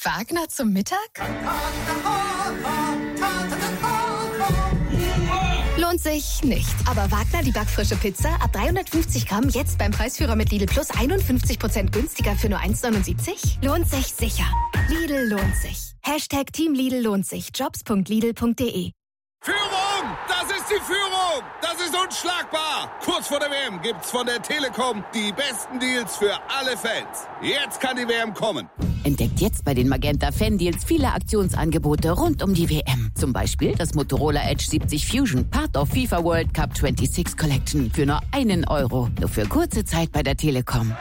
Wagner zum Mittag? Lohnt sich nicht. Aber Wagner, die backfrische Pizza, ab 350 Gramm, jetzt beim Preisführer mit Lidl Plus 51% günstiger für nur 1,79? Lohnt sich sicher. Lidl lohnt sich. Hashtag Team Lidl lohnt sich. Jobs.lidl.de. Führung! Das ist die Führung! Das ist unschlagbar! Kurz vor der WM gibt's von der Telekom die besten Deals für alle Fans. Jetzt kann die WM kommen. Entdeckt jetzt bei den Magenta Fan Deals viele Aktionsangebote rund um die WM. Zum Beispiel das Motorola Edge 70 Fusion, Part of FIFA World Cup 26 Collection für nur €1. Nur für kurze Zeit bei der Telekom.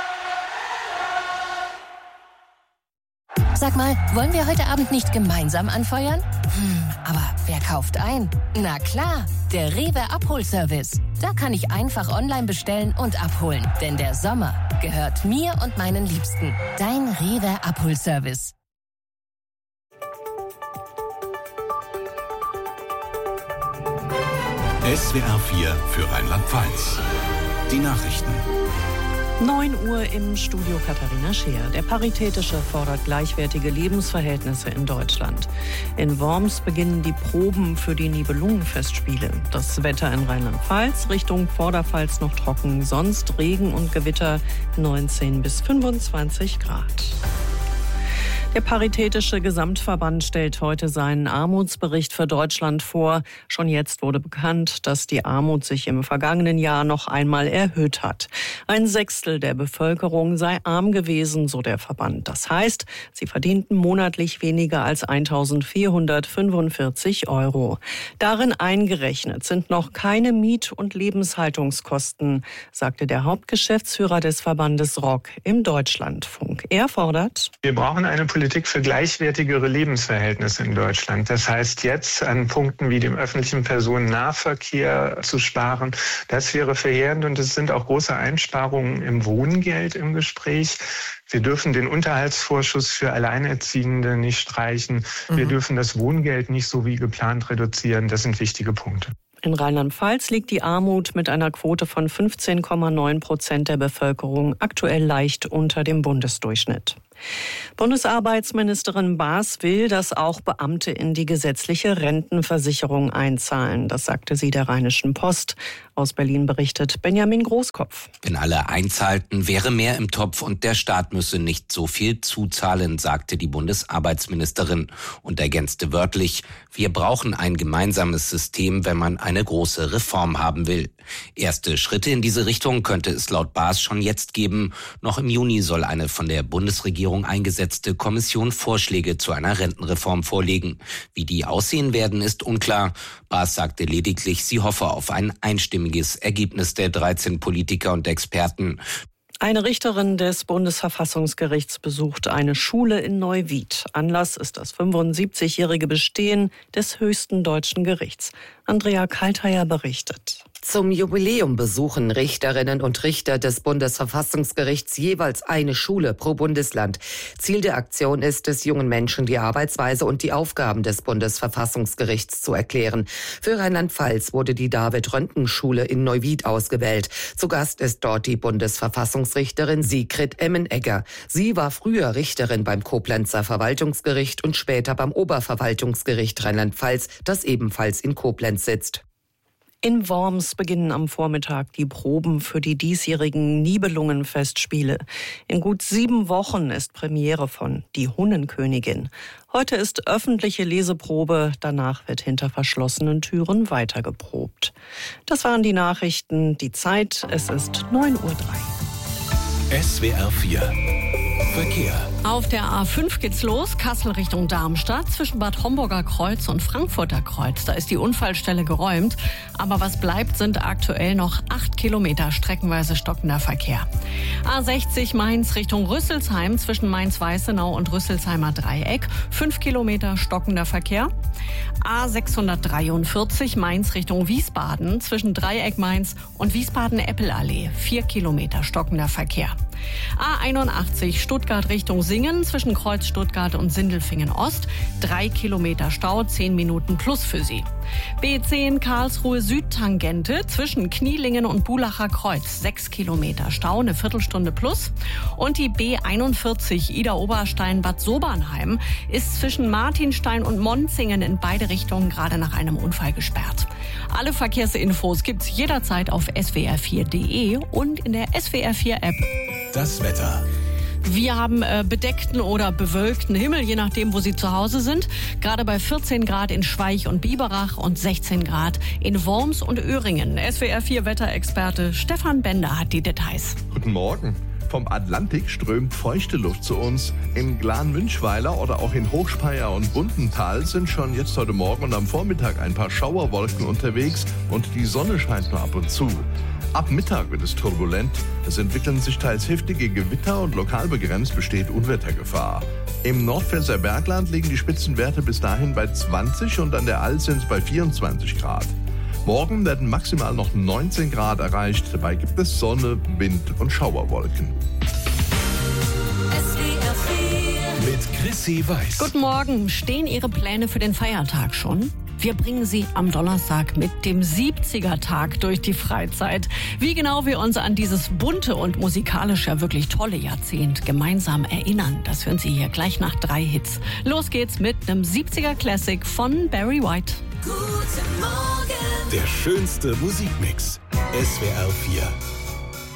Sag mal, wollen wir heute Abend nicht gemeinsam anfeuern? Aber wer kauft ein? Na klar, der Rewe Abholservice. Da kann ich einfach online bestellen und abholen. Denn der Sommer gehört mir und meinen Liebsten. Dein Rewe Abholservice. SWR 4 für Rheinland-Pfalz. Die Nachrichten. 9 Uhr im Studio Katharina Scheer. Der Paritätische fordert gleichwertige Lebensverhältnisse in Deutschland. In Worms beginnen die Proben für die Nibelungenfestspiele. Das Wetter in Rheinland-Pfalz, Richtung Vorderpfalz noch trocken, sonst Regen und Gewitter 19 bis 25 Grad. Der Paritätische Gesamtverband stellt heute seinen Armutsbericht für Deutschland vor. Schon jetzt wurde bekannt, dass die Armut sich im vergangenen Jahr noch einmal erhöht hat. 1/6 der Bevölkerung sei arm gewesen, so der Verband. Das heißt, sie verdienten monatlich weniger als 1.445 €. Darin eingerechnet sind noch keine Miet- und Lebenshaltungskosten, sagte der Hauptgeschäftsführer des Verbandes ROC im Deutschlandfunk. Er fordert: Wir brauchen eine Politik für gleichwertigere Lebensverhältnisse in Deutschland. Das heißt, jetzt an Punkten wie dem öffentlichen Personennahverkehr zu sparen, das wäre verheerend. Und es sind auch große Einsparungen im Wohngeld im Gespräch. Wir dürfen den Unterhaltsvorschuss für Alleinerziehende nicht streichen. Wir dürfen das Wohngeld nicht so wie geplant reduzieren. Das sind wichtige Punkte. In Rheinland-Pfalz liegt die Armut mit einer Quote von 15,9% der Bevölkerung aktuell leicht unter dem Bundesdurchschnitt. Bundesarbeitsministerin Baas will, dass auch Beamte in die gesetzliche Rentenversicherung einzahlen. Das sagte sie der Rheinischen Post. Aus Berlin berichtet Benjamin Großkopf. Wenn alle einzahlten, wäre mehr im Topf und der Staat müsse nicht so viel zuzahlen, sagte die Bundesarbeitsministerin und ergänzte wörtlich: Wir brauchen ein gemeinsames System, wenn man eine große Reform haben will. Erste Schritte in diese Richtung könnte es laut Baas schon jetzt geben. Noch im Juni soll eine von der Bundesregierung eingesetzte Kommission Vorschläge zu einer Rentenreform vorlegen. Wie die aussehen werden, ist unklar. Baas sagte lediglich, sie hoffe auf ein einstimmiges Ergebnis der 13 Politiker und Experten. Eine Richterin des Bundesverfassungsgerichts besucht eine Schule in Neuwied. Anlass ist das 75-jährige Bestehen des höchsten deutschen Gerichts. Andrea Kaltheier berichtet. Zum Jubiläum besuchen Richterinnen und Richter des Bundesverfassungsgerichts jeweils eine Schule pro Bundesland. Ziel der Aktion ist es, jungen Menschen die Arbeitsweise und die Aufgaben des Bundesverfassungsgerichts zu erklären. Für Rheinland-Pfalz wurde die David-Röntgen-Schule in Neuwied ausgewählt. Zu Gast ist dort die Bundesverfassungsrichterin Sigrid Emmenegger. Sie war früher Richterin beim Koblenzer Verwaltungsgericht und später beim Oberverwaltungsgericht Rheinland-Pfalz, das ebenfalls in Koblenz sitzt. In Worms beginnen am Vormittag die Proben für die diesjährigen Nibelungenfestspiele. In gut 7 Wochen ist Premiere von Die Hunnenkönigin. Heute ist öffentliche Leseprobe, danach wird hinter verschlossenen Türen weitergeprobt. Das waren die Nachrichten, die Zeit, es ist 9:03 Uhr. SWR 4 Verkehr. Auf der A5 geht's los, Kassel Richtung Darmstadt, zwischen Bad Homburger Kreuz und Frankfurter Kreuz. Da ist die Unfallstelle geräumt, aber was bleibt, sind aktuell noch 8 Kilometer streckenweise stockender Verkehr. A60 Mainz Richtung Rüsselsheim, zwischen Mainz-Weißenau und Rüsselsheimer Dreieck, 5 Kilometer stockender Verkehr. A643 Mainz Richtung Wiesbaden, zwischen Dreieck Mainz und Wiesbaden-Eppelallee, 4 Kilometer stockender Verkehr. A81 Stuttgart Richtung Singen, zwischen Kreuz Stuttgart und Sindelfingen Ost, 3 Kilometer Stau, 10 Minuten plus für Sie. B10 Karlsruhe Südtangente zwischen Knielingen und Bulacher Kreuz. 6 Kilometer Stau, eine Viertelstunde plus. Und die B41 Ida-Oberstein Bad Sobernheim ist zwischen Martinstein und Monzingen in beide Richtungen gerade nach einem Unfall gesperrt. Alle Verkehrsinfos gibt's jederzeit auf swr4.de und in der SWR4-App. Das Wetter. Wir haben bedeckten oder bewölkten Himmel, je nachdem, wo Sie zu Hause sind. Gerade bei 14 Grad in Schweich und Biberach und 16 Grad in Worms und Öhringen. SWR4-Wetterexperte Stefan Bender hat die Details. Guten Morgen. Vom Atlantik strömt feuchte Luft zu uns. In Glan-Münchweiler oder auch in Hochspeyer und Bundental sind schon jetzt heute Morgen und am Vormittag ein paar Schauerwolken unterwegs und die Sonne scheint nur ab und zu. Ab Mittag wird es turbulent. Es entwickeln sich teils heftige Gewitter und lokal begrenzt besteht Unwettergefahr. Im Nordpfälzer Bergland liegen die Spitzenwerte bis dahin bei 20 und an der Alz sind es bei 24 Grad. Morgen werden maximal noch 19 Grad erreicht. Dabei gibt es Sonne, Wind und Schauerwolken. Mit Chrissy Weiß. Guten Morgen. Stehen Ihre Pläne für den Feiertag schon? Wir bringen Sie am Donnerstag mit dem 70er-Tag durch die Freizeit. Wie genau wir uns an dieses bunte und musikalisch ja wirklich tolle Jahrzehnt gemeinsam erinnern, das hören Sie hier gleich nach 3 Hits. Los geht's mit einem 70er-Classic von Barry White. Der schönste Musikmix. SWR 4.